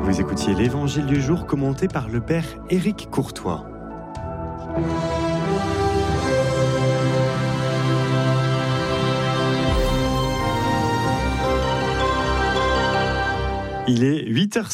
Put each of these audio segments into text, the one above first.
Vous écoutiez l'Évangile du jour commenté par le Père Éric Courtois. Il est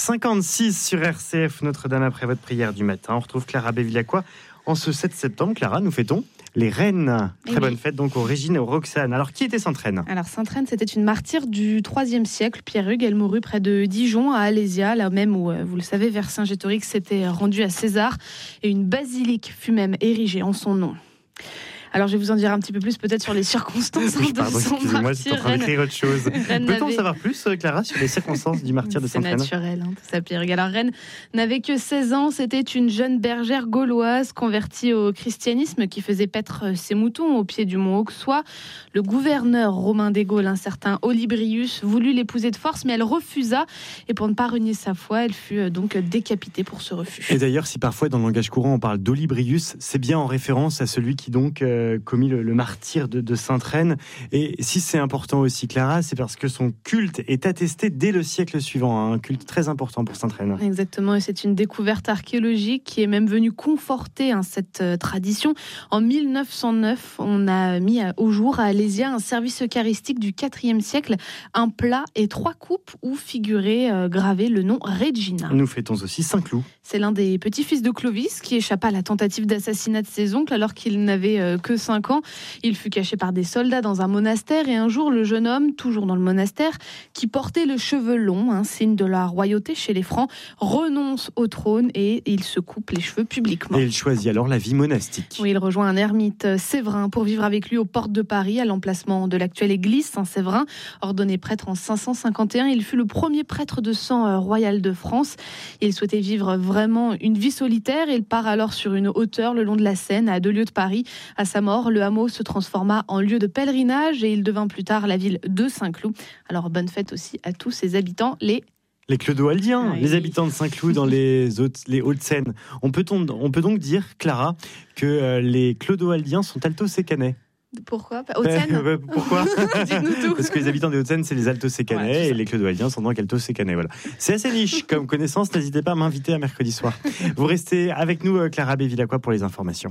8h56 sur RCF Notre-Dame après votre prière du matin. On retrouve Clara Bevilacqua en ce 7 septembre. Clara, nous fêtons les reines. Très bonne fête donc aux Régine et aux Roxane. Alors, qui était Sainte Reine ? Alors, Sainte Reine, c'était une martyre du IIIe siècle. Pierre-Hugues, elle mourut près de Dijon, à Alésia, là même où, vous le savez, Vercingétorix s'était rendu à César. Et une basilique fut même érigée en son nom. Alors, je vais vous en dire un petit peu plus peut-être sur les circonstances de son martyre. Excusez-moi, je suis en train d'écrire autre chose. Peut-on savoir plus, Clara, sur les circonstances du martyre de Sainte Reine ? C'est naturel, tout ça, Pierre. Alors, Reine n'avait que 16 ans. C'était une jeune bergère gauloise convertie au christianisme qui faisait paître ses moutons au pied du mont Auxois. Le gouverneur romain des Gaules, un certain Olybrius, voulut l'épouser de force, mais elle refusa. Et pour ne pas renier sa foi, elle fut donc décapitée pour ce refus. Et d'ailleurs, si parfois dans le langage courant on parle d'Olybrius, c'est bien en référence à celui qui donc commis le martyre de Sainte Reine. Et si c'est important aussi, Clara, c'est parce que son culte est attesté dès le siècle suivant, un culte très important pour Sainte Reine. Exactement, et c'est une découverte archéologique qui est même venue conforter cette tradition. En 1909, on a mis au jour à Alésia un service eucharistique du IVe siècle, un plat et 3 coupes où figurait gravé le nom Regina. Nous fêtons aussi Saint-Cloud. C'est l'un des petits-fils de Clovis qui échappa à la tentative d'assassinat de ses oncles alors qu'il n'avait que 5 ans. Il fut caché par des soldats dans un monastère et un jour, le jeune homme, toujours dans le monastère, qui portait le cheveu long, un signe de la royauté chez les Francs, renonce au trône et il se coupe les cheveux publiquement. Et il choisit alors la vie monastique. Oui, il rejoint un ermite séverin pour vivre avec lui aux portes de Paris, à l'emplacement de l'actuelle église Saint-Séverin. Ordonné prêtre en 551, il fut le premier prêtre de sang royal de France. Il souhaitait vivre vraiment une vie solitaire. Il part alors sur une hauteur le long de la Seine, à 2 lieues de Paris. À sa mort, le hameau se transforma en lieu de pèlerinage et il devint plus tard la ville de Saint-Cloud. Alors bonne fête aussi à tous ses habitants, les Clodoaldiens, les habitants de Saint-Cloud dans les Hauts-de-Seine. On peut donc dire, Clara, que les Clodoaldiens sont alto-sécanais. Pourquoi ? Hauts-de-Seine ? Pourquoi ? Dites-nous tout. Parce que les habitants des Hauts-de-Seine, c'est les alto-sécanais et les Clodoaldiens sont donc alto-sécanais. Voilà. C'est assez niche comme connaissance, n'hésitez pas à m'inviter à mercredi soir. Vous restez avec nous, Clara Bevilacqua, pour les informations.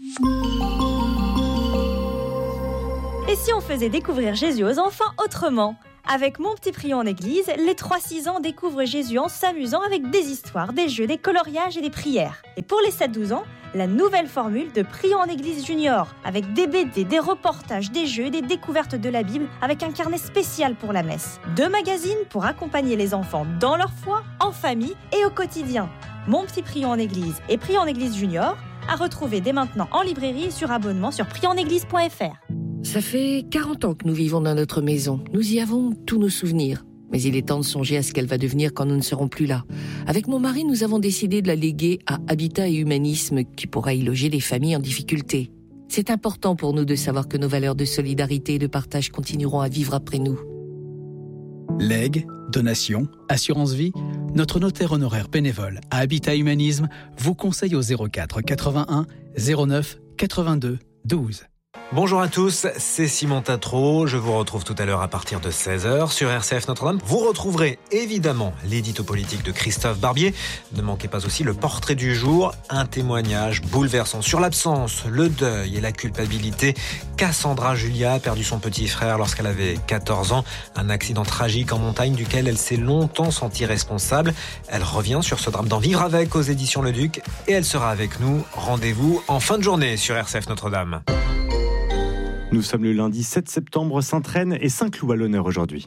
Et si on faisait découvrir Jésus aux enfants autrement ? Avec Mon Petit Prion en Église, les 3-6 ans découvrent Jésus en s'amusant avec des histoires, des jeux, des coloriages et des prières. Et pour les 7-12 ans, la nouvelle formule de Prion en Église Junior, avec des BD, des reportages, des jeux, des découvertes de la Bible, avec un carnet spécial pour la messe. 2 magazines pour accompagner les enfants dans leur foi, en famille et au quotidien. Mon Petit Prion en Église et Prion en Église Junior, à retrouver dès maintenant en librairie et sur abonnement sur prionenéglise.fr. Ça fait 40 ans que nous vivons dans notre maison. Nous y avons tous nos souvenirs. Mais il est temps de songer à ce qu'elle va devenir quand nous ne serons plus là. Avec mon mari, nous avons décidé de la léguer à Habitat et Humanisme, qui pourra y loger les familles en difficulté. C'est important pour nous de savoir que nos valeurs de solidarité et de partage continueront à vivre après nous. Legs, donations, assurance vie, notre notaire honoraire bénévole à Habitat Humanisme vous conseille au 04 81 09 82 12. Bonjour à tous, c'est Simon Tatro. Je vous retrouve tout à l'heure à partir de 16h sur RCF Notre-Dame. Vous retrouverez évidemment l'édito politique de Christophe Barbier. Ne manquez pas aussi le portrait du jour, un témoignage bouleversant sur l'absence, le deuil et la culpabilité. Cassandra Julia a perdu son petit frère lorsqu'elle avait 14 ans. Un accident tragique en montagne duquel elle s'est longtemps sentie responsable. Elle revient sur ce drame d'en vivre avec aux éditions Le Duc et elle sera avec nous. Rendez-vous en fin de journée sur RCF Notre-Dame. Nous sommes le lundi 7 septembre, Sainte Reine et Saint-Cloud à l'honneur aujourd'hui.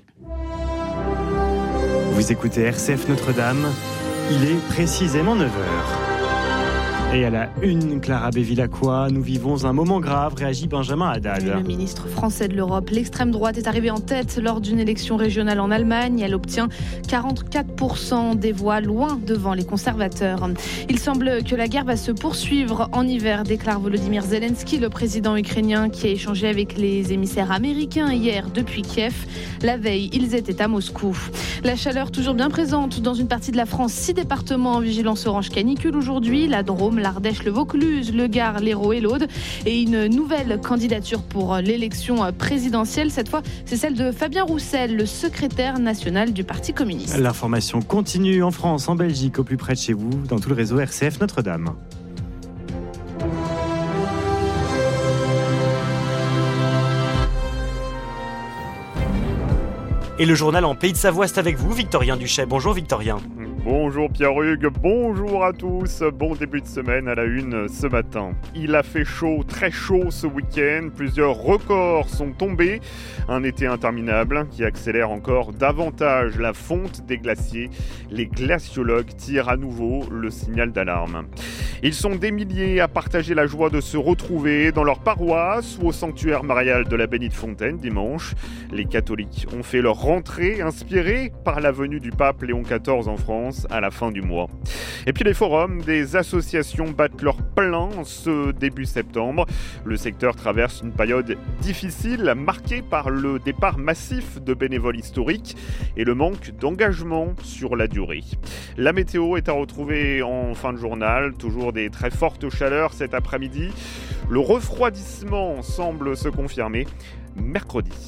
Vous écoutez RCF Notre-Dame, il est précisément 9h. Et à la une, Clara Bevilacqua, nous vivons un moment grave, réagit Benjamin Haddad. Le ministre français de l'Europe, l'extrême droite est arrivée en tête lors d'une élection régionale en Allemagne. Elle obtient 44% des voix, loin devant les conservateurs. Il semble que la guerre va se poursuivre en hiver, déclare Volodymyr Zelensky, le président ukrainien qui a échangé avec les émissaires américains hier depuis Kiev. La veille, ils étaient à Moscou. La chaleur toujours bien présente dans une partie de la France. 6 départements en vigilance orange canicule aujourd'hui, la Drôme, Drôme, l'Ardèche, le Vaucluse, le Gard, l'Hérault et l'Aude. Et une nouvelle candidature pour l'élection présidentielle. Cette fois, c'est celle de Fabien Roussel, le secrétaire national du Parti communiste. L'information continue en France, en Belgique, au plus près de chez vous, dans tout le réseau RCF Notre-Dame. Et le journal en Pays de Savoie, c'est avec vous, Victorien Duchet. Bonjour Victorien. Bonjour Pierre-Hugues, bonjour à tous, bon début de semaine à la une ce matin. Il a fait chaud, très chaud ce week-end, plusieurs records sont tombés. Un été interminable qui accélère encore davantage la fonte des glaciers. Les glaciologues tirent à nouveau le signal d'alarme. Ils sont des milliers à partager la joie de se retrouver dans leur paroisse ou au sanctuaire marial de la Bénite-Fontaine dimanche. Les catholiques ont fait leur rentrée inspirée par la venue du pape Léon XIV en France à la fin du mois. Et puis les forums des associations battent leur plein ce début septembre. Le secteur traverse une période difficile marquée par le départ massif de bénévoles historiques et le manque d'engagement sur la durée. La météo est à retrouver en fin de journal, toujours des très fortes chaleurs cet après-midi. Le refroidissement semble se confirmer mercredi.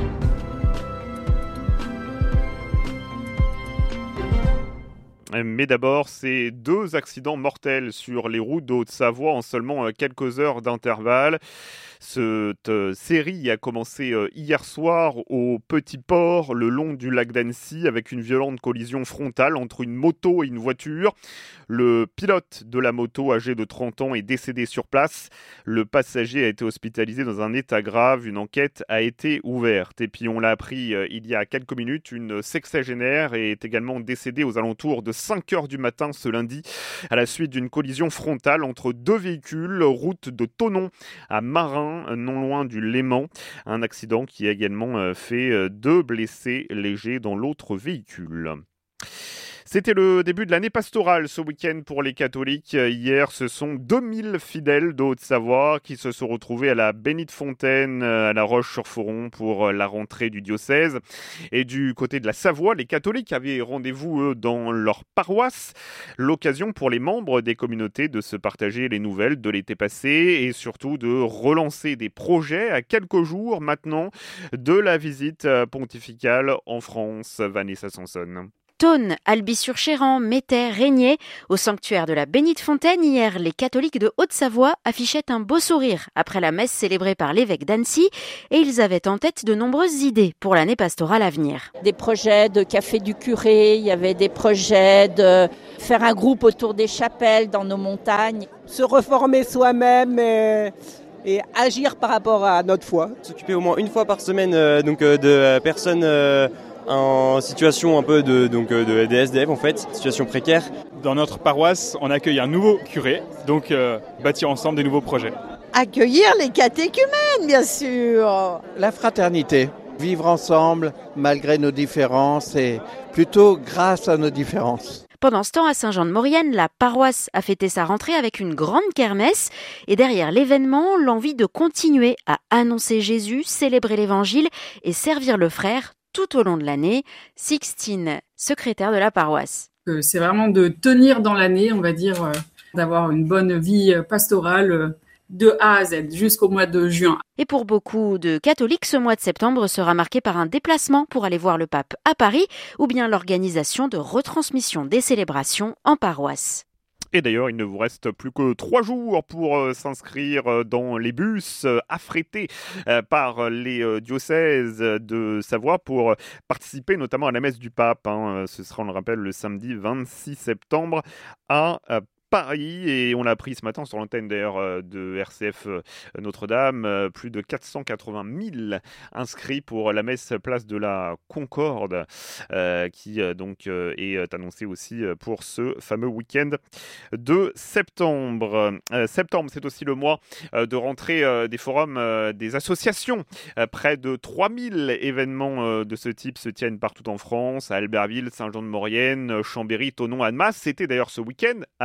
Mais d'abord, ces 2 accidents mortels sur les routes de Haute-Savoie en seulement quelques heures d'intervalle. Cette série a commencé hier soir au Petit Port, le long du lac d'Annecy, avec une violente collision frontale entre une moto et une voiture. Le pilote de la moto, âgé de 30 ans, est décédé sur place. Le passager a été hospitalisé dans un état grave. Une enquête a été ouverte. Et puis on l'a appris il y a quelques minutes, une sexagénaire est également décédée aux alentours de 5 heures du matin ce lundi à la suite d'une collision frontale entre 2 véhicules, route de Thonon à Marin, non loin du Léman. Un accident qui a également fait 2 blessés légers dans l'autre véhicule. C'était le début de l'année pastorale ce week-end pour les catholiques. Hier, ce sont 2000 fidèles de Haute-Savoie qui se sont retrouvés à la Bénite-Fontaine, à la Roche-sur-Foron pour la rentrée du diocèse. Et du côté de la Savoie, les catholiques avaient rendez-vous, eux, dans leur paroisse. L'occasion pour les membres des communautés de se partager les nouvelles de l'été passé et surtout de relancer des projets à quelques jours maintenant de la visite pontificale en France. Vanessa Sanson. Thônes, Alby-sur-Chéran, Mettey, Régnier. Au sanctuaire de la Bénite-Fontaine, hier, les catholiques de Haute-Savoie affichaient un beau sourire après la messe célébrée par l'évêque d'Annecy et ils avaient en tête de nombreuses idées pour l'année pastorale à venir. Des projets de café du curé, il y avait des projets de faire un groupe autour des chapelles dans nos montagnes. Se reformer soi-même et agir par rapport à notre foi. S'occuper au moins une fois par semaine de personnes en situation un peu de SDF en fait, situation précaire. Dans notre paroisse, on accueille un nouveau curé, donc bâtir ensemble des nouveaux projets. Accueillir les catéchumènes, bien sûr. La fraternité, vivre ensemble malgré nos différences et plutôt grâce à nos différences. Pendant ce temps, à Saint-Jean-de-Maurienne, la paroisse a fêté sa rentrée avec une grande kermesse. Et derrière l'événement, l'envie de continuer à annoncer Jésus, célébrer l'évangile et servir le frère tout au long de l'année. Sixtine, secrétaire de la paroisse. C'est vraiment de tenir dans l'année, on va dire, d'avoir une bonne vie pastorale de A à Z jusqu'au mois de juin. Et pour beaucoup de catholiques, ce mois de septembre sera marqué par un déplacement pour aller voir le pape à Paris ou bien l'organisation de retransmission des célébrations en paroisse. Et d'ailleurs, il ne vous reste plus que 3 jours pour s'inscrire dans les bus affrétés par les diocèses de Savoie pour participer notamment à la messe du pape. Ce sera, on le rappelle, le samedi 26 septembre à Paris, et on l'a appris ce matin sur l'antenne d'ailleurs de RCF Notre-Dame, plus de 480 000 inscrits pour la messe place de la Concorde qui est annoncée aussi pour ce fameux week-end de septembre. Septembre, c'est aussi le mois de rentrée des forums des associations. Près de 3000 événements de ce type se tiennent partout en France, à Albertville, Saint-Jean-de-Maurienne, Chambéry, Thonon, Annemasse. C'était d'ailleurs ce week-end à Annecy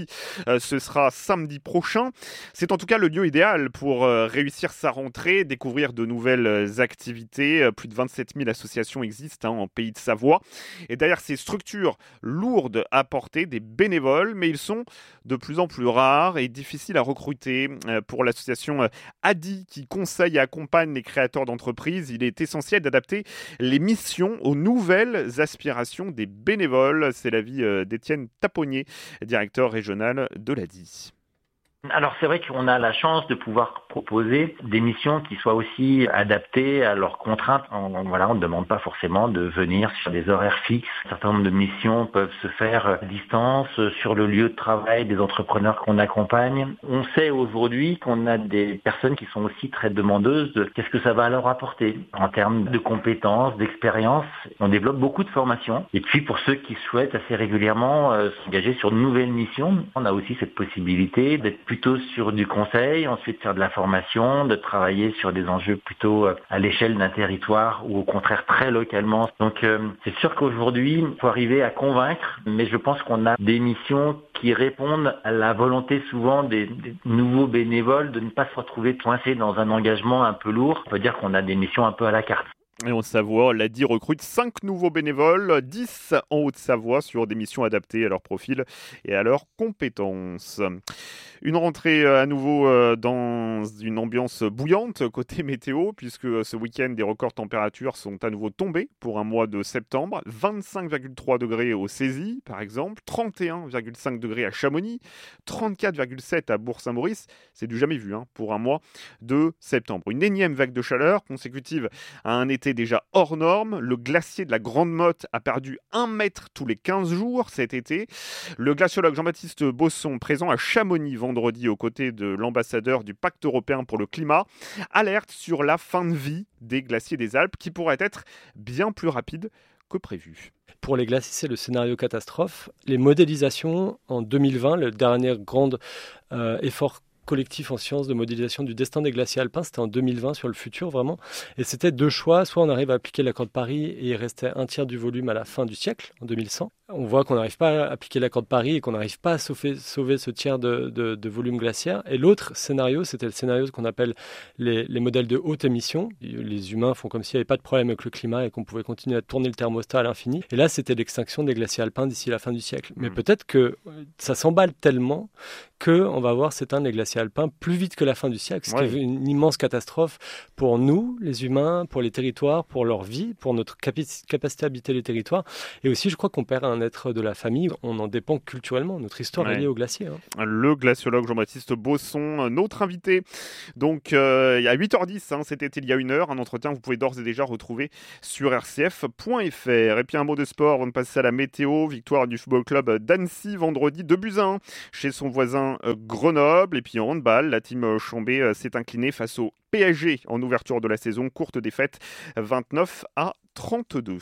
si ce sera samedi prochain. C'est en tout cas le lieu idéal pour réussir sa rentrée, découvrir de nouvelles activités. Plus de 27 000 associations existent en Pays de Savoie. Et derrière ces structures lourdes à porter, des bénévoles, mais ils sont de plus en plus rares et difficiles à recruter. Pour l'association ADI, qui conseille et accompagne les créateurs d'entreprises, il est essentiel d'adapter les missions aux nouvelles aspirations des bénévoles. C'est l'avis d'Étienne Taponnier, directeur régional de l'ADI. Alors c'est vrai qu'on a la chance de pouvoir proposer des missions qui soient aussi adaptées à leurs contraintes. On ne demande pas forcément de venir sur des horaires fixes. Un certain nombre de missions peuvent se faire à distance, sur le lieu de travail des entrepreneurs qu'on accompagne. On sait aujourd'hui qu'on a des personnes qui sont aussi très demandeuses de qu'est-ce que ça va leur apporter en termes de compétences, d'expérience. On développe beaucoup de formations. Et puis pour ceux qui souhaitent assez régulièrement s'engager sur de nouvelles missions, on a aussi cette possibilité d'être plutôt sur du conseil, ensuite faire de la formation, de travailler sur des enjeux plutôt à l'échelle d'un territoire ou au contraire très localement. Donc c'est sûr qu'aujourd'hui, il faut arriver à convaincre, mais je pense qu'on a des missions qui répondent à la volonté souvent des nouveaux bénévoles de ne pas se retrouver coincés dans un engagement un peu lourd. On peut dire qu'on a des missions un peu à la carte. Et en Savoie, l'ADI recrute 5 nouveaux bénévoles, 10 en Haute-Savoie sur des missions adaptées à leur profil et à leurs compétences. Une rentrée à nouveau dans une ambiance bouillante côté météo, puisque ce week-end, des records températures sont à nouveau tombés pour un mois de septembre. 25,3 degrés au Césis, par exemple, 31,5 degrés à Chamonix, 34,7 à Bourg-Saint-Maurice. C'est du jamais vu pour un mois de septembre. Une énième vague de chaleur consécutive à un été déjà hors norme. Le glacier de la Grande Motte a perdu 1 mètre tous les 15 jours cet été. Le glaciologue Jean-Baptiste Bosson, présent à Chamonix vendredi aux côtés de l'ambassadeur du Pacte européen pour le climat, alerte sur la fin de vie des glaciers des Alpes qui pourrait être bien plus rapide que prévu. Pour les glaciers, c'est le scénario catastrophe. Les modélisations en 2020, le dernier grand effort collectif en sciences de modélisation du destin des glaciers alpins, c'était en 2020 sur le futur vraiment, et c'était 2 choix, soit on arrive à appliquer l'accord de Paris et il restait 1/3 du volume à la fin du siècle, en 2100. On voit qu'on n'arrive pas à appliquer l'accord de Paris et qu'on n'arrive pas à sauver ce tiers de volume glaciaire. Et l'autre scénario, c'était le scénario qu'on appelle les modèles de haute émission. Les humains font comme s'il n'y avait pas de problème avec le climat et qu'on pouvait continuer à tourner le thermostat à l'infini. Et là, c'était l'extinction des glaciers alpins d'ici la fin du siècle. Mais peut-être que ça s'emballe tellement qu'on va voir s'éteindre les glaciers alpins plus vite que la fin du siècle, ce qui est une immense catastrophe pour nous, les humains, pour les territoires, pour leur vie, pour notre capacité à habiter les territoires. Et aussi, je crois qu'on perd un être de la famille. On en dépend culturellement. Notre histoire est liée au glacier. Le glaciologue Jean-Baptiste Bosson, notre invité. Donc, il y a 8h10, c'était il y a 1 heure. Un entretien, vous pouvez d'ores et déjà retrouver sur rcf.fr. Et puis un mot de sport avant de passer à la météo. Victoire du football club d'Annecy vendredi 2-1 chez son voisin Grenoble. Et puis en handball, la team Chambé s'est inclinée face au PSG en ouverture de la saison. Courte défaite 29-32.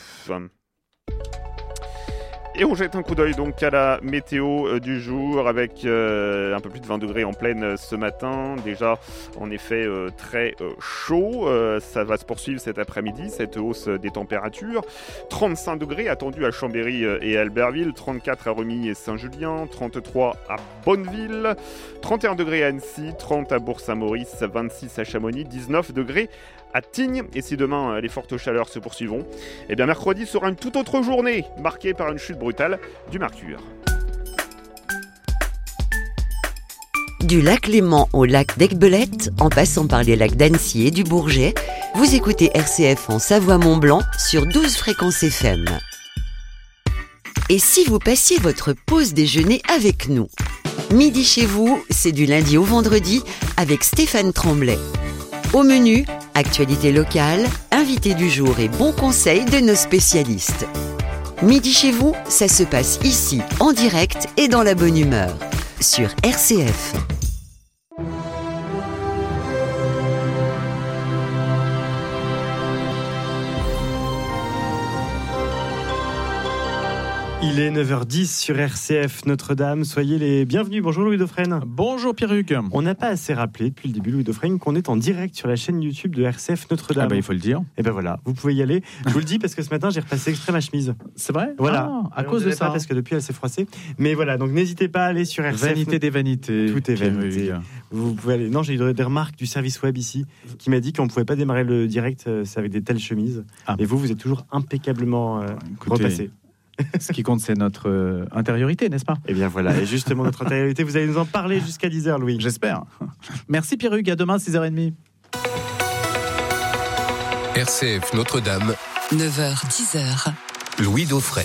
Et on jette un coup d'œil donc à la météo du jour avec un peu plus de 20 degrés en pleine ce matin. Déjà en effet très chaud. Ça va se poursuivre cet après-midi, cette hausse des températures. 35 degrés attendus à Chambéry et Albertville, 34 à Remilly et Saint-Julien, 33 à Bonneville, 31 degrés à Annecy, 30 à Bourg-Saint-Maurice, 26 à Chamonix, 19 degrés à Tignes. Et si demain les fortes chaleurs se poursuivront, eh bien mercredi sera une toute autre journée marquée par une chute brutale du mercure. Du lac Léman au lac d'Aiguebelette, en passant par les lacs d'Annecy et du Bourget, vous écoutez RCF en Savoie-Mont-Blanc sur 12 fréquences FM. Et si vous passiez votre pause déjeuner avec nous? Midi chez vous, c'est du lundi au vendredi avec Stéphane Tremblay. Au menu, actualité locale, invité du jour et bons conseils de nos spécialistes. Midi chez vous, ça se passe ici, en direct et dans la bonne humeur, sur RCF. Il est 9h10 sur RCF Notre-Dame. Soyez les bienvenus. Bonjour Louis Dauphren. Bonjour Pierruc. On n'a pas assez rappelé depuis le début, Louis Dauphren, qu'on est en direct sur la chaîne YouTube de RCF Notre-Dame. Ah bah il faut le dire. Et ben voilà, vous pouvez y aller. Je vous le dis parce que ce matin j'ai repassé exprès ma chemise. C'est vrai ? Voilà. À cause de ça. Parce que depuis elle s'est froissée. Mais voilà, donc n'hésitez pas à aller sur RCF. Vanité des vanités. Tout est vanité. Vous pouvez aller. Non, j'ai eu des remarques du service web ici qui m'a dit qu'on ne pouvait pas démarrer le direct avec des telles chemises. Et vous êtes toujours impeccablement repassé. Ce qui compte, c'est notre intériorité, n'est-ce pas ? Eh bien voilà, et justement notre intériorité, vous allez nous en parler jusqu'à 10h, Louis. J'espère. Merci Pierruc, à demain 6h30. RCF Notre-Dame, 9h, 10h. Louis Dauphren.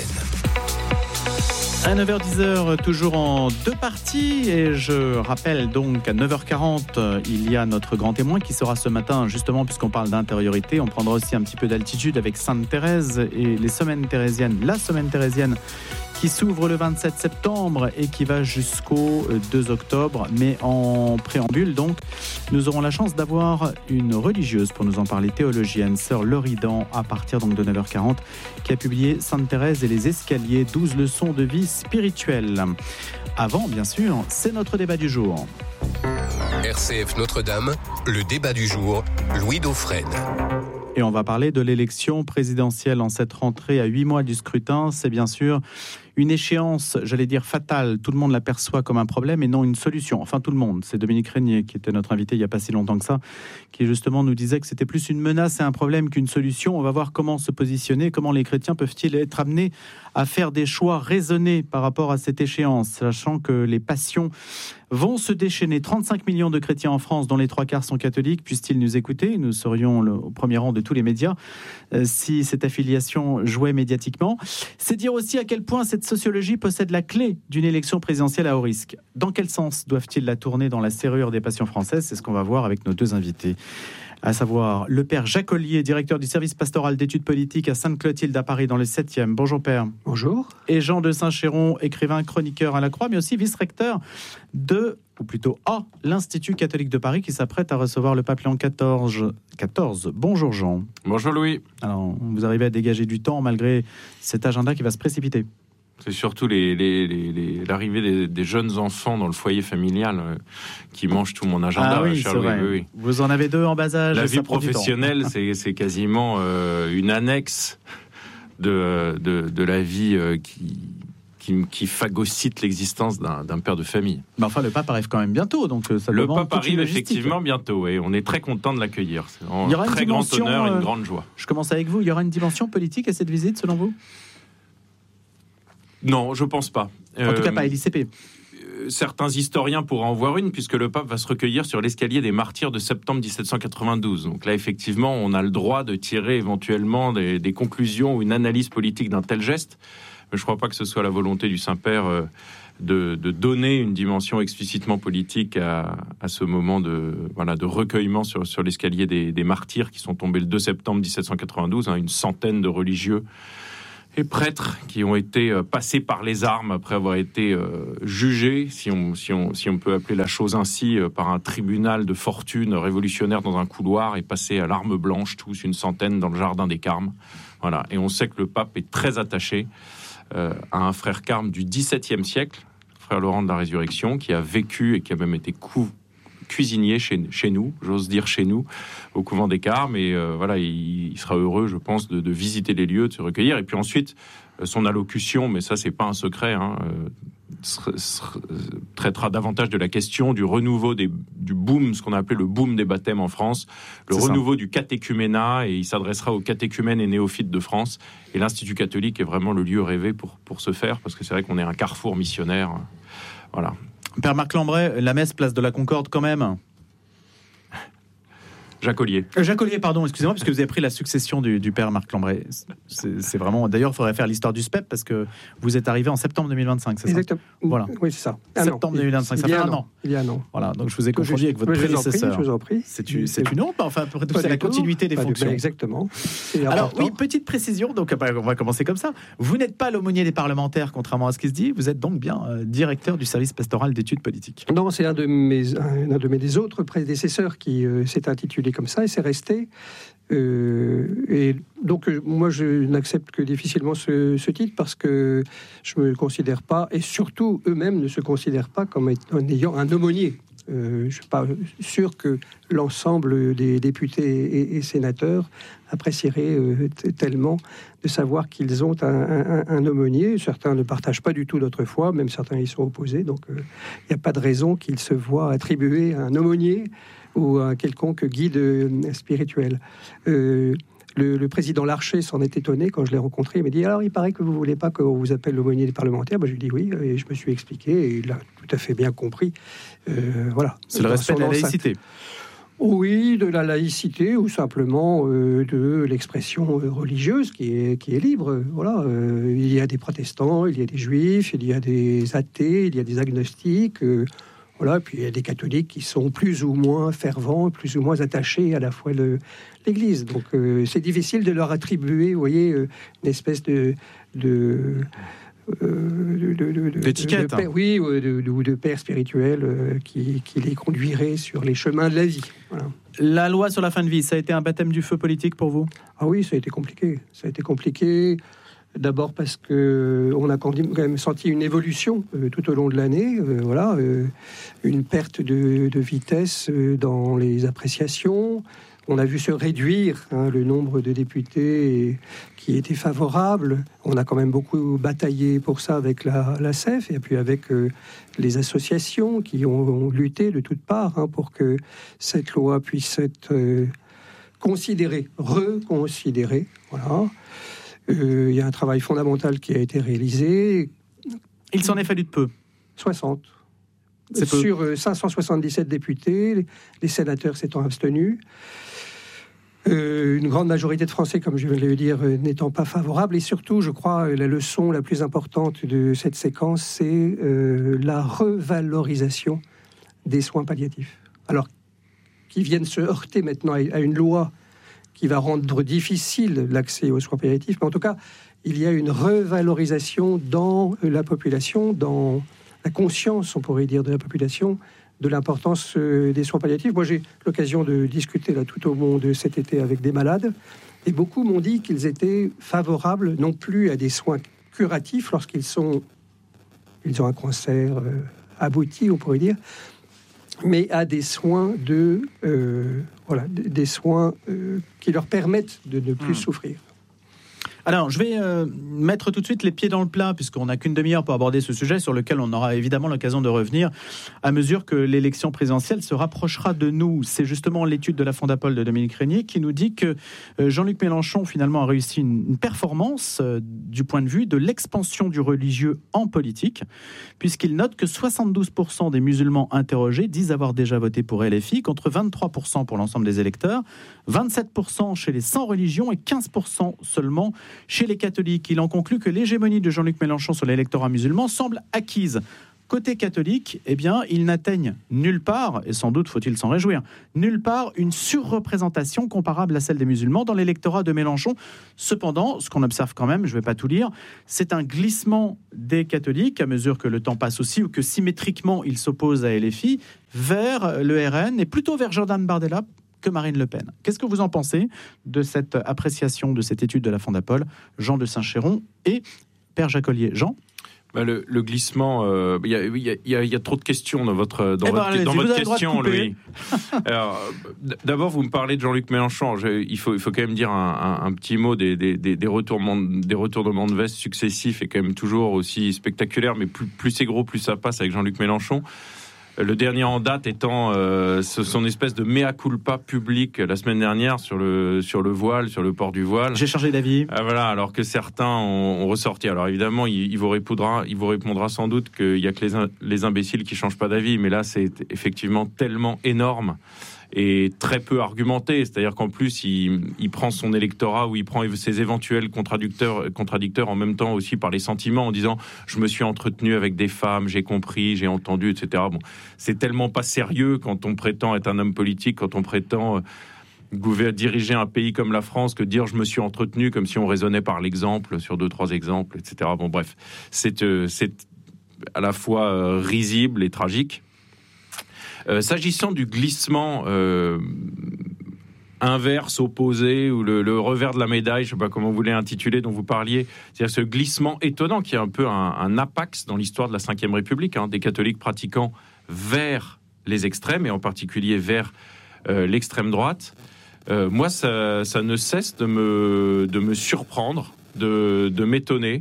À 9h-10h, toujours en deux parties. Et je rappelle donc à 9h40, il y a notre grand témoin qui sera ce matin, justement, puisqu'on parle d'intériorité. On prendra aussi un petit peu d'altitude avec Sainte-Thérèse et les semaines thérésiennes. La semaine thérésienne qui s'ouvre le 27 septembre et qui va jusqu'au 2 octobre. Mais en préambule, donc, nous aurons la chance d'avoir une religieuse pour nous en parler, théologienne, sœur Loridan, à partir donc de 9h40, qui a publié Sainte-Thérèse et les escaliers, 12 leçons de vie spirituelle. Avant, bien sûr, c'est notre débat du jour. RCF Notre-Dame, le débat du jour, Louis Dauphren. Et on va parler de l'élection présidentielle en cette rentrée à 8 mois du scrutin. C'est bien sûr une échéance, j'allais dire fatale. Tout le monde l'aperçoit comme un problème et non une solution. Enfin, tout le monde. C'est Dominique Régnier qui était notre invité il n'y a pas si longtemps que ça, qui justement nous disait que c'était plus une menace et un problème qu'une solution. On va voir comment se positionner, comment les chrétiens peuvent-ils être amenés à faire des choix raisonnés par rapport à cette échéance, sachant que les passions vont se déchaîner. 35 millions de chrétiens en France, dont les 3/4 sont catholiques. Puissent-ils nous écouter ? Nous serions au premier rang de tous les médias si cette affiliation jouait médiatiquement. C'est dire aussi à quel point cette sociologie possède la clé d'une élection présidentielle à haut risque. Dans quel sens doivent-ils la tourner dans la serrure des passions françaises ? C'est ce qu'on va voir avec nos deux invités. À savoir le père Jacques Ollier, directeur du service pastoral d'études politiques à Sainte-Clotilde à Paris dans le 7e. Bonjour père. Bonjour. Et Jean de Saint-Chéron, écrivain, chroniqueur à la Croix, mais aussi vice-recteur de, ou plutôt à, l'Institut catholique de Paris qui s'apprête à recevoir le pape Léon XIV. Bonjour Jean. Bonjour Louis. Alors, vous arrivez à dégager du temps malgré cet agenda qui va se précipiter. C'est surtout l'arrivée des jeunes enfants dans le foyer familial qui mangent tout mon agenda. Ah oui, c'est vrai. Oui. Vous en avez deux en bas âge. La vie professionnelle, c'est quasiment une annexe de la vie qui phagocyte l'existence d'un père de famille. Mais enfin, le pape arrive quand même bientôt, donc ça le demande pape arrive effectivement bientôt, et on est très content de l'accueillir. C'est il y aura très grand honneur, une grande joie. Je commence avec vous. Il y aura une dimension politique à cette visite, selon vous ? Non, je pense pas. En tout cas, pas à l'ICP. Certains historiens pourraient en voir une, puisque le pape va se recueillir sur l'escalier des martyrs de septembre 1792. Donc là, effectivement, on a le droit de tirer éventuellement des conclusions ou une analyse politique d'un tel geste. Mais je ne crois pas que ce soit la volonté du Saint-Père de donner une dimension explicitement politique à ce moment de recueillement sur l'escalier des martyrs qui sont tombés le 2 septembre 1792. Une centaine de religieux et prêtres qui ont été passés par les armes après avoir été jugés, si on peut appeler la chose ainsi, par un tribunal de fortune révolutionnaire dans un couloir et passés à l'arme blanche, tous une centaine dans le jardin des Carmes. Voilà. Et on sait que le pape est très attaché à un frère carme du XVIIe siècle, frère Laurent de la Résurrection, qui a vécu et qui a même été cuisinier chez nous, j'ose dire chez nous, au couvent des Carmes, et il sera heureux, je pense, de visiter les lieux, de se recueillir, et puis ensuite, son allocution, mais ça c'est pas un secret, traitera davantage de la question du renouveau du boom, ce qu'on a appelé le boom des baptêmes en France, le renouveau du catéchuménat, et il s'adressera aux catéchumènes et néophytes de France, et l'Institut catholique est vraiment le lieu rêvé pour ce faire, parce que c'est vrai qu'on est un carrefour missionnaire, voilà. Père Marc Lambray, la messe, place de la Concorde quand même. Jacques Ollier. Jacques Ollier, pardon, excusez-moi, parce que vous avez pris la succession du père Marc Lambray. C'est vraiment... D'ailleurs, il faudrait faire l'histoire du SPEP, parce que vous êtes arrivé en septembre 2025, c'est exactement. Ça voilà. Oui, c'est ça. Septembre 2025, ça fait un an. Il y a un an. Voilà, donc je vous ai confondu avec votre prédécesseur. Je vous en prie. C'est une honte, enfin, après tout, c'est la continuité des fonctions. Exactement. Alors, oui, petite précision, donc on va commencer comme ça. Vous n'êtes pas l'aumônier des parlementaires, contrairement à ce qui se dit, vous êtes donc bien directeur du service pastoral d'études politiques. Non, c'est un de mes autres prédécesseurs qui s'est intitulé comme ça, et c'est resté. Et donc, moi, je n'accepte que difficilement ce titre parce que je ne me considère pas, et surtout eux-mêmes ne se considèrent pas comme en ayant un aumônier. Je ne suis pas sûr que l'ensemble des députés et sénateurs apprécieraient tellement de savoir qu'ils ont un aumônier. Certains ne partagent pas du tout notre foi, même certains y sont opposés. Donc, il n'y a pas de raison qu'ils se voient attribuer un aumônier ou un quelconque guide spirituel. Le président Larcher s'en est étonné quand je l'ai rencontré. Il m'a dit, alors il paraît que vous ne voulez pas qu'on vous appelle l'aumônier des parlementaires. Je lui ai dit oui, et je me suis expliqué, et il a tout à fait bien compris. Voilà. C'est le respect de la laïcité. Oui, de la laïcité, ou simplement de l'expression religieuse qui est libre. Voilà. Il y a des protestants, il y a des juifs, il y a des athées, il y a des agnostiques. Voilà, puis il y a des catholiques qui sont plus ou moins fervents, plus ou moins attachés à la foi de l'Église. Donc c'est difficile de leur attribuer, vous voyez, une espèce d'étiquette, oui, ou de père spirituel qui les conduirait sur les chemins de la vie. Voilà. La loi sur la fin de vie, ça a été un baptême du feu politique pour vous ? Ah oui, ça a été compliqué. Ça a été compliqué. D'abord parce qu'on a quand même senti une évolution tout au long de l'année, une perte de vitesse dans les appréciations. On a vu se réduire le nombre de députés qui étaient favorables. On a quand même beaucoup bataillé pour ça avec la CEF et puis avec les associations qui ont lutté de toutes parts pour que cette loi puisse être considérée, reconsidérée. Voilà. Il y a un travail fondamental qui a été réalisé. Il s'en est fallu de peu. 60. C'est peu. Sur 577 députés, les sénateurs s'étant abstenus. Une grande majorité de Français, comme je viens de le dire, n'étant pas favorables. Et surtout, je crois, la leçon la plus importante de cette séquence, c'est la revalorisation des soins palliatifs. Alors, qui viennent se heurter maintenant à une loi qui va rendre difficile l'accès aux soins palliatifs. Mais en tout cas, il y a une revalorisation dans la population, dans la conscience, on pourrait dire, de la population, de l'importance des soins palliatifs. Moi, j'ai l'occasion de discuter là tout au long de cet été avec des malades, et beaucoup m'ont dit qu'ils étaient favorables non plus à des soins curatifs lorsqu'ils ont un cancer abouti, on pourrait dire, mais à des soins des soins qui leur permettent de ne plus souffrir. Alors, je vais mettre tout de suite les pieds dans le plat, puisqu'on n'a qu'une demi-heure pour aborder ce sujet, sur lequel on aura évidemment l'occasion de revenir à mesure que l'élection présidentielle se rapprochera de nous. C'est justement l'étude de la Fondapol de Dominique Régnier qui nous dit que Jean-Luc Mélenchon, finalement, a réussi une performance du point de vue de l'expansion du religieux en politique, puisqu'il note que 72% des musulmans interrogés disent avoir déjà voté pour LFI, contre 23% pour l'ensemble des électeurs, 27% chez les sans religion et 15% seulement chez les catholiques. Il en conclut que l'hégémonie de Jean-Luc Mélenchon sur l'électorat musulman semble acquise. Côté catholique, eh bien, ils n'atteignent nulle part, et sans doute faut-il s'en réjouir, nulle part une surreprésentation comparable à celle des musulmans dans l'électorat de Mélenchon. Cependant, ce qu'on observe quand même, je ne vais pas tout lire, c'est un glissement des catholiques, à mesure que le temps passe aussi, ou que symétriquement ils s'opposent à LFI, vers le RN, et plutôt vers Jordan Bardella que Marine Le Pen. Qu'est-ce que vous en pensez de cette appréciation, de cette étude de la Fondapol, Jean de Saint-Chéron et Père Jacolier? Jean ? Le glissement, il y a trop de questions dans votre question, Louis. Alors, d'abord, vous me parlez de Jean-Luc Mélenchon. Il faut quand même dire un petit mot des retournements de veste successifs, et quand même toujours aussi spectaculaire, mais plus c'est gros, plus ça passe avec Jean-Luc Mélenchon. Le dernier en date étant son espèce de mea culpa public la semaine dernière sur le voile, sur le port du voile. J'ai changé d'avis. Voilà, alors que certains ont ressorti. Alors évidemment, il vous répondra sans doute qu'il y a que les imbéciles qui changent pas d'avis, mais là c'est effectivement tellement énorme et très peu argumenté. C'est-à-dire qu'en plus, il prend son électorat, ou il prend ses éventuels contradicteurs en même temps aussi par les sentiments, en disant « je me suis entretenu avec des femmes, j'ai compris, j'ai entendu, etc. » Bon, c'est tellement pas sérieux quand on prétend être un homme politique, quand on prétend diriger un pays comme la France, que dire « je me suis entretenu », comme si on raisonnait par l'exemple, sur 2-3 exemples, etc. Bon, bref, c'est à la fois risible et tragique. S'agissant du glissement, inverse, opposé, ou le revers de la médaille, je ne sais pas comment vous voulez intituler, dont vous parliez, c'est-à-dire ce glissement étonnant qui est un peu un apax dans l'histoire de la Ve République, des catholiques pratiquants vers les extrêmes, et en particulier vers l'extrême droite. Moi, ça ne cesse de me surprendre, de m'étonner,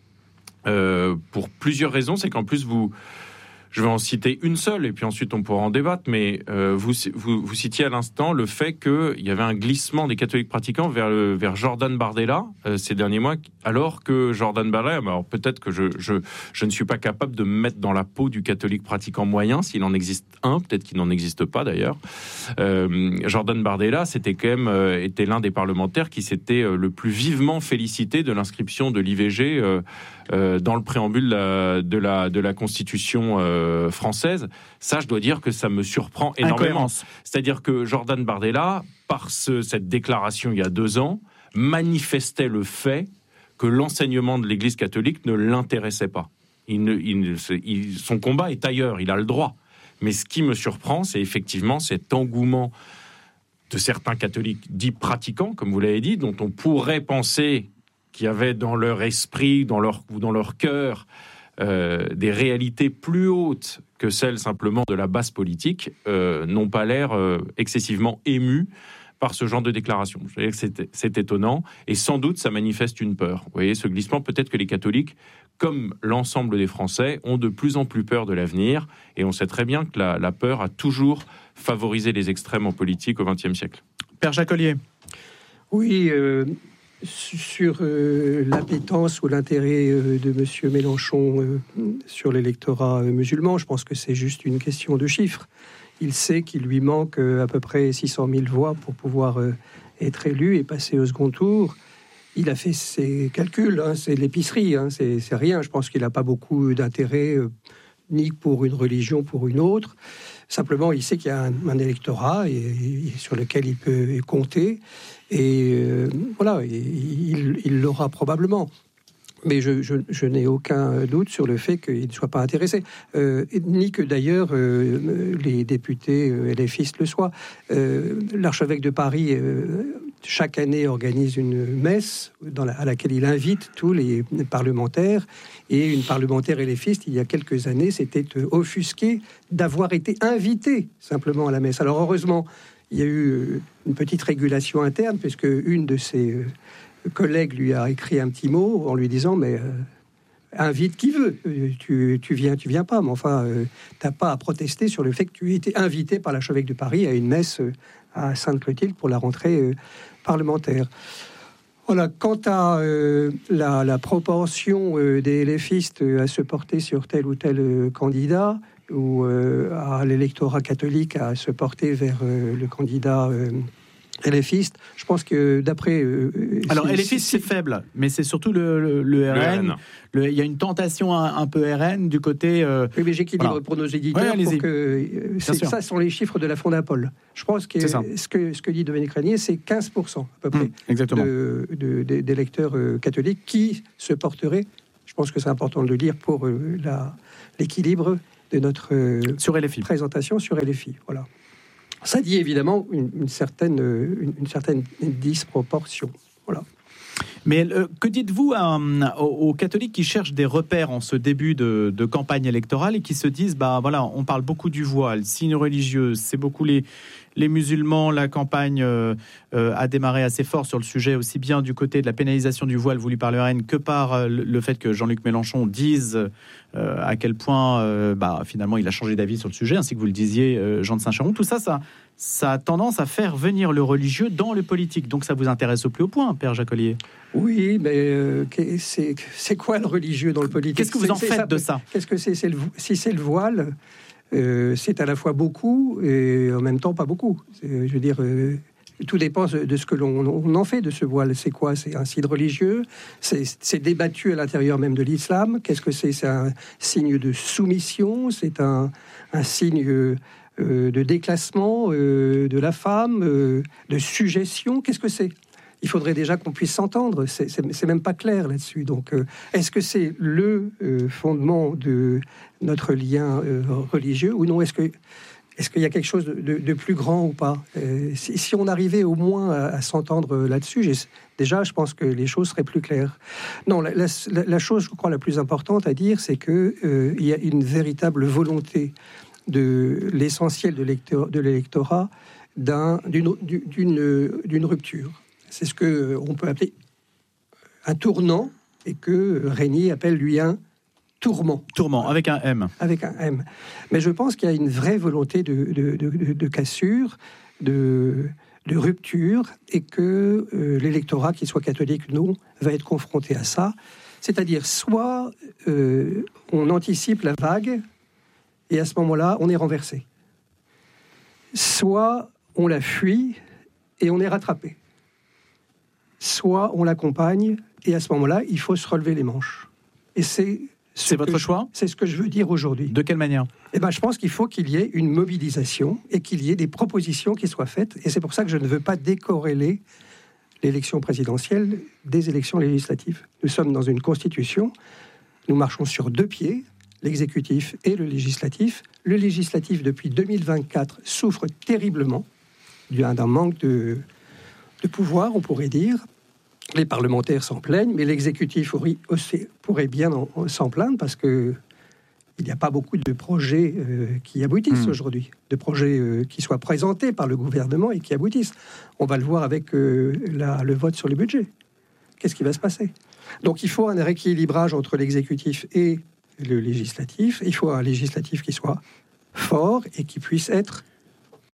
pour plusieurs raisons. C'est qu'en plus, je vais en citer une seule, et puis ensuite on pourra en débattre, mais vous citiez à l'instant le fait qu'il y avait un glissement des catholiques pratiquants vers Jordan Bardella ces derniers mois, alors que Jordan Bardella, alors peut-être que je ne suis pas capable de me mettre dans la peau du catholique pratiquant moyen, s'il en existe un, peut-être qu'il n'en existe pas d'ailleurs. Jordan Bardella, c'était quand même était l'un des parlementaires qui s'était le plus vivement félicité de l'inscription de l'IVG dans le préambule de la Constitution française. Ça, je dois dire que ça me surprend énormément. C'est-à-dire que Jordan Bardella, par cette déclaration il y a 2 ans, manifestait le fait que l'enseignement de l'Église catholique ne l'intéressait pas. Son combat est ailleurs, il a le droit. Mais ce qui me surprend, c'est effectivement cet engouement de certains catholiques dits pratiquants, comme vous l'avez dit, dont on pourrait penser qu'il y avait dans leur esprit, dans leur cœur, des réalités plus hautes que celles simplement de la base politique, n'ont pas l'air excessivement émus par ce genre de déclaration. Je veux dire que c'est étonnant, et sans doute ça manifeste une peur. Vous voyez, ce glissement, peut-être que les catholiques, comme l'ensemble des Français, ont de plus en plus peur de l'avenir, et on sait très bien que la peur a toujours favorisé les extrêmes en politique au XXe siècle. Père Jacolier. Oui, sur l'appétence ou l'intérêt de M. Mélenchon sur l'électorat musulman, je pense que c'est juste une question de chiffres. Il sait qu'il lui manque à peu près 600 000 voix pour pouvoir être élu et passer au second tour. Il a fait ses calculs, c'est de l'épicerie, c'est rien. Je pense qu'il n'a pas beaucoup d'intérêt, ni pour une religion, pour une autre. Simplement, il sait qu'il y a un électorat sur lequel il peut compter. Et voilà, il l'aura probablement. Mais je n'ai aucun doute sur le fait qu'il ne soit pas intéressé, ni que d'ailleurs les députés LFistes le soient. L'archevêque de Paris, chaque année, organise une messe à laquelle il invite tous les parlementaires. Et une parlementaire LFiste, il y a quelques années, s'était offusquée d'avoir été invitée simplement à la messe. Alors heureusement, il y a eu une petite régulation interne, puisque une de ses collègue lui a écrit un petit mot en lui disant mais invite qui veut, tu viens pas, mais enfin t'as pas à protester sur le fait que tu aies été invité par l'archevêque de Paris à une messe à Sainte-Clotilde pour la rentrée parlementaire. Voilà, quant à la proportion des LFistes à se porter sur tel ou tel candidat, ou à l'électorat catholique à se porter vers le candidat LFiste, je pense que d'après... Alors LFiste c'est faible, mais c'est surtout le RN. Il y a une tentation un peu RN du côté... Oui, mais j'équilibre pour nos éditeurs, pour que... ça sont les chiffres de la Fondapol. Je pense que ce que dit Dominique Régnier, c'est 15% à peu près d'électeurs catholiques qui se porteraient, je pense que c'est important de le dire, pour l'équilibre de notre présentation sur LFI. Voilà. Ça dit évidemment une certaine disproportion. Voilà. Mais que dites-vous aux catholiques qui cherchent des repères en ce début de campagne électorale et qui se disent, voilà, on parle beaucoup du voile, signe religieux, c'est beaucoup les musulmans, la campagne a démarré assez fort sur le sujet, aussi bien du côté de la pénalisation du voile voulu par le RN que par le fait que Jean-Luc Mélenchon dise à quel point finalement il a changé d'avis sur le sujet, ainsi que vous le disiez, Jean de Saint-Chamond. Tout ça a tendance à faire venir le religieux dans le politique. Donc ça vous intéresse au plus haut point, Père Jacolier? Oui, mais c'est quoi le religieux dans le politique? Qu'est-ce que vous en faites de ça? Qu'est-ce que c'est? Si c'est le voile, c'est à la fois beaucoup et en même temps pas beaucoup. Je veux dire, tout dépend de ce que l'on en fait de ce voile. C'est quoi? C'est un signe religieux? C'est débattu à l'intérieur même de l'islam. Qu'est-ce que c'est? C'est un signe de soumission? C'est un signe de déclassement de la femme, de suggestion? Qu'est-ce que c'est? Il faudrait déjà qu'on puisse s'entendre. C'est même pas clair là-dessus. Donc, est-ce que c'est le fondement de notre lien religieux ou non? Est-ce Est-ce qu'il y a quelque chose de plus grand ou pas ? Si on arrivait au moins à s'entendre là-dessus, déjà, je pense que les choses seraient plus claires. Non, la chose, je crois, la plus importante à dire, c'est qu'il y a une véritable volonté de l'essentiel de l'électorat d'une rupture. C'est ce qu'on peut appeler un tournant et que Régnier appelle, lui, un tourment. Tourment, avec un M. Avec un M. Mais je pense qu'il y a une vraie volonté de cassure, de rupture, et que l'électorat, qu'il soit catholique ou non, va être confronté à ça. C'est-à-dire, soit on anticipe la vague, et à ce moment-là, on est renversé. Soit on la fuit, et on est rattrapé. Soit on l'accompagne, et à ce moment-là, il faut se relever les manches. Et c'est votre choix ? C'est ce que je veux dire aujourd'hui. De quelle manière ? Je pense qu'il faut qu'il y ait une mobilisation et qu'il y ait des propositions qui soient faites. Et c'est pour ça que je ne veux pas décorréler l'élection présidentielle des élections législatives. Nous sommes dans une constitution, nous marchons sur deux pieds, l'exécutif et le législatif. Le législatif, depuis 2024, souffre terriblement d'un manque de pouvoir, on pourrait dire. Les parlementaires s'en plaignent, mais l'exécutif pourrait bien s'en plaindre parce qu'il n'y a pas beaucoup de projets qui aboutissent aujourd'hui, de projets qui soient présentés par le gouvernement et qui aboutissent. On va le voir avec le vote sur le budget. Qu'est-ce qui va se passer ? Donc il faut un rééquilibrage entre l'exécutif et le législatif. Il faut un législatif qui soit fort et qui puisse être